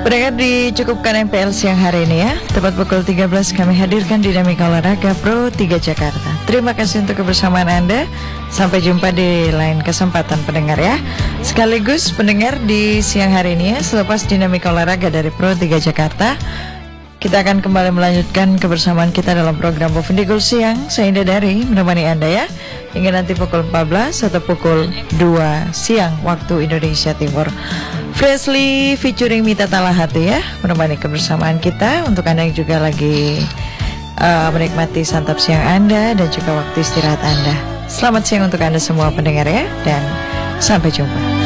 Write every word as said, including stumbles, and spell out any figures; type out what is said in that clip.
Pendengar, dicukupkan M P L siang hari ini ya. Tepat pukul tiga belas kami hadirkan Dinamika Olahraga Pro tiga Jakarta. Terima kasih untuk kebersamaan Anda. Sampai jumpa di lain kesempatan pendengar ya. Sekaligus pendengar di siang hari ini ya, selepas Dinamika Olahraga dari Pro tiga Jakarta, kita akan kembali melanjutkan kebersamaan kita dalam program Bovendigul Siang. Saya Indah Dari menemani Anda ya, hingga nanti pukul empat belas atau pukul dua siang waktu Indonesia Timur. Freshly featuring Mita Talahati ya, menemani kebersamaan kita untuk Anda yang juga lagi uh, menikmati santap siang Anda dan juga waktu istirahat Anda. Selamat siang untuk Anda semua pendengar ya, dan sampai jumpa.